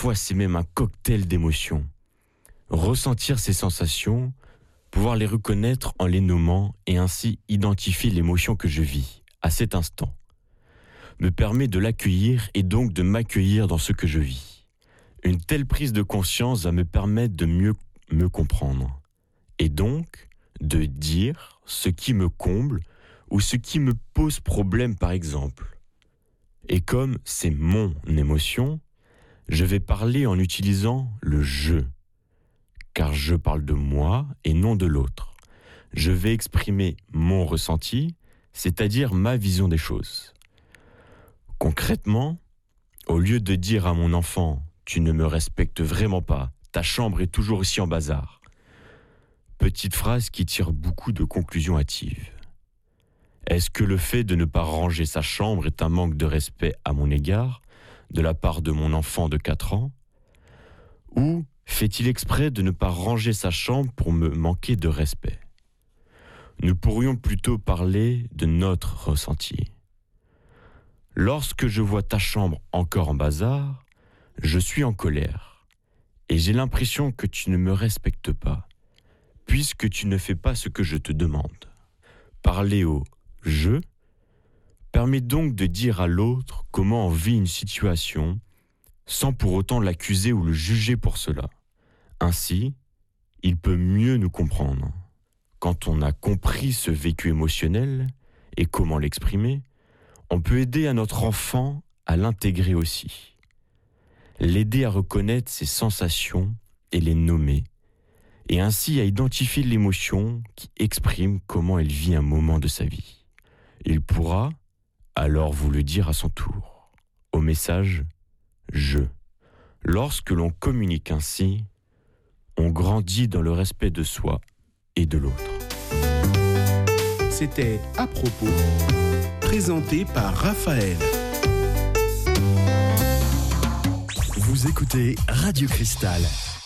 Parfois, c'est même un cocktail d'émotions. Ressentir ces sensations, pouvoir les reconnaître en les nommant et ainsi identifier l'émotion que je vis à cet instant, me permet de l'accueillir et donc de m'accueillir dans ce que je vis. Une telle prise de conscience va me permettre de mieux me comprendre et donc de dire ce qui me comble ou ce qui me pose problème par exemple. Et comme c'est mon émotion, je vais parler en utilisant le « je », car je parle de moi et non de l'autre. Je vais exprimer mon ressenti, c'est-à-dire ma vision des choses. Concrètement, au lieu de dire à mon enfant « tu ne me respectes vraiment pas, ta chambre est toujours aussi en bazar », petite phrase qui tire beaucoup de conclusions hâtives. Est-ce que le fait de ne pas ranger sa chambre est un manque de respect à mon égard, de la part de mon enfant de 4 ans? Ou fait-il exprès de ne pas ranger sa chambre pour me manquer de respect? Nous pourrions plutôt parler de notre ressenti. Lorsque je vois ta chambre encore en bazar, je suis en colère et j'ai l'impression que tu ne me respectes pas, puisque tu ne fais pas ce que je te demande. Parler au « je » permet donc de dire à l'autre comment on vit une situation sans pour autant l'accuser ou le juger pour cela. Ainsi, il peut mieux nous comprendre. Quand on a compris ce vécu émotionnel et comment l'exprimer, on peut aider à notre enfant à l'intégrer aussi. L'aider à reconnaître ses sensations et les nommer, et ainsi à identifier l'émotion qui exprime comment elle vit un moment de sa vie. Il pourra alors vous le dire à son tour, au message « je ». Lorsque l'on communique ainsi, on grandit dans le respect de soi et de l'autre. C'était À propos, présenté par Raphaël. Vous écoutez Radio Cristal.